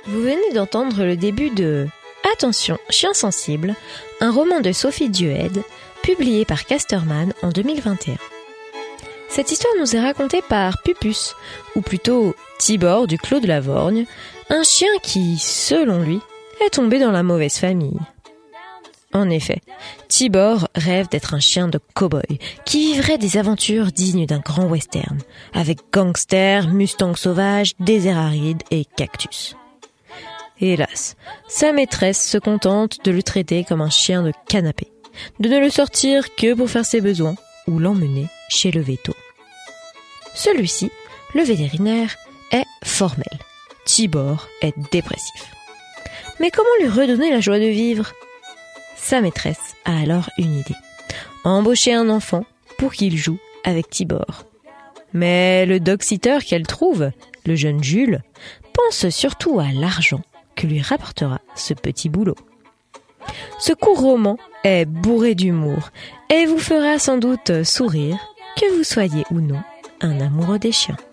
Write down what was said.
Vous venez d'entendre le début de Attention, chien sensible, un roman de Sophie Duhaide, publié par Casterman en 2021. Cette histoire nous est racontée par Pupus, ou plutôt Tibor du Clos de la Vorgne, un chien qui, selon lui, est tombé dans la mauvaise famille. En effet, Tibor rêve d'être un chien de cow-boy qui vivrait des aventures dignes d'un grand western, avec gangsters, mustangs sauvages, déserts arides et cactus. Hélas, sa maîtresse se contente de le traiter comme un chien de canapé, de ne le sortir que pour faire ses besoins ou l'emmener chez le véto. Celui-ci, le vétérinaire, est formel. Tibor est dépressif. Mais comment lui redonner la joie de vivre ? Sa maîtresse a alors une idée. Embaucher un enfant pour qu'il joue avec Tibor. Mais le dog-sitter qu'elle trouve, le jeune Jules, pense surtout à l'argent que lui rapportera ce petit boulot. Ce court roman est bourré d'humour et vous fera sans doute sourire, que vous soyez ou non un amoureux des chiens.